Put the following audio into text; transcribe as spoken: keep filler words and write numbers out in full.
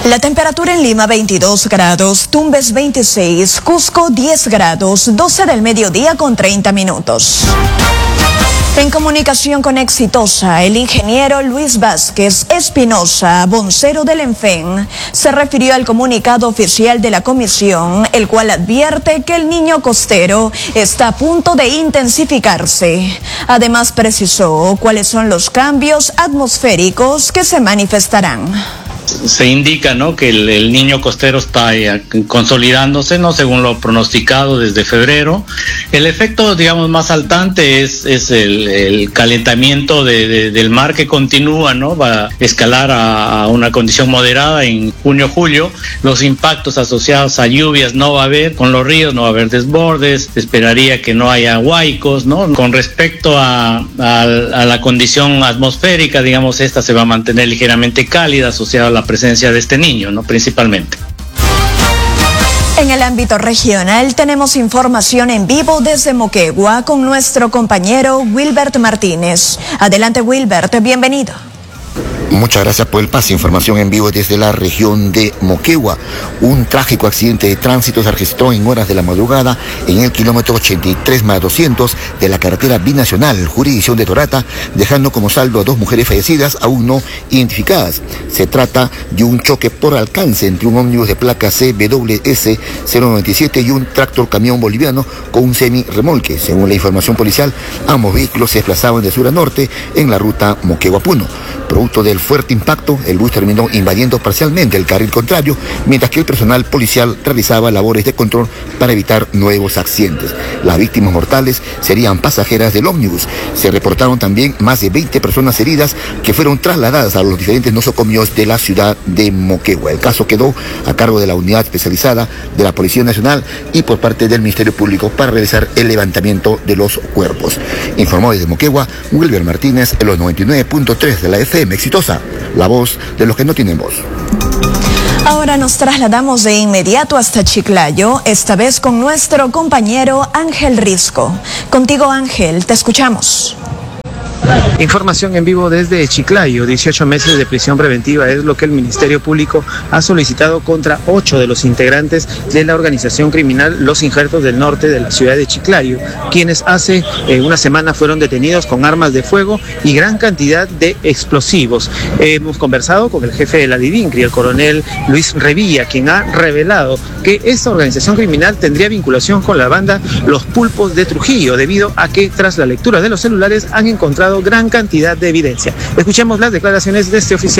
La temperatura en Lima veintidós grados, Tumbes veintiséis, Cusco diez grados, doce del mediodía con treinta minutos. En comunicación con Exitosa, el ingeniero Luis Vázquez Espinosa, vocero del ENFEN, se refirió al comunicado oficial de la comisión, el cual advierte que el niño costero está a punto de intensificarse. Además precisó cuáles son los cambios atmosféricos que se manifestarán. Se indica, ¿no?, que el, el niño costero está eh, consolidándose, ¿no?, según lo pronosticado desde febrero. El efecto, digamos, más saltante es, es el, el calentamiento de, de, del mar que continúa, ¿no? Va a escalar a, a una condición moderada en junio, julio. Los impactos asociados a lluvias no va a haber, con los ríos no va a haber desbordes, esperaría que no haya huaicos, ¿no? Con respecto a, a, a la condición atmosférica, digamos, esta se va a mantener ligeramente cálida, asociada a la presencia de este niño, ¿no?, principalmente. En el ámbito regional tenemos información en vivo desde Moquegua con nuestro compañero Wilbert Martínez. Adelante, Wilbert, bienvenido. Muchas gracias por el pase. Información en vivo desde la región de Moquegua. Un trágico accidente de tránsito se registró en horas de la madrugada en el kilómetro ochenta y tres más doscientos de la carretera binacional, jurisdicción de Torata, dejando como saldo a dos mujeres fallecidas aún no identificadas. Se trata de un choque por alcance entre un ómnibus de placa C W S cero noventa y siete y un tractor camión boliviano con un semi-remolque. Según la información policial, ambos vehículos se desplazaban de sur a norte en la ruta Moquegua-Puno. Producto del fuerte impacto, el bus terminó invadiendo parcialmente el carril contrario, mientras que el personal policial realizaba labores de control para evitar nuevos accidentes. Las víctimas mortales serían pasajeras del ómnibus. Se reportaron también más de veinte personas heridas que fueron trasladadas a los diferentes nosocomios de la ciudad de Moquegua. El caso quedó a cargo de la unidad especializada de la Policía Nacional y por parte del Ministerio Público para realizar el levantamiento de los cuerpos. Informó desde Moquegua Wilber Martínez en los noventa y nueve punto tres de la F M Exitosa, la voz de los que no tienen voz. Ahora nos trasladamos de inmediato hasta Chiclayo, esta vez con nuestro compañero Ángel Risco. Contigo, Ángel, te escuchamos. Información en vivo desde Chiclayo. dieciocho meses de prisión preventiva es lo que el Ministerio Público ha solicitado contra ocho de los integrantes de la organización criminal Los Injertos del Norte de la ciudad de Chiclayo, quienes hace eh, una semana fueron detenidos con armas de fuego y gran cantidad de explosivos. Eh, hemos conversado con el jefe de la DIVINCRI, el coronel Luis Revilla, quien ha revelado que esta organización criminal tendría vinculación con la banda Los Pulpos de Trujillo, debido a que tras la lectura de los celulares han encontrado gran cantidad de evidencia. Escuchemos las declaraciones de este oficial.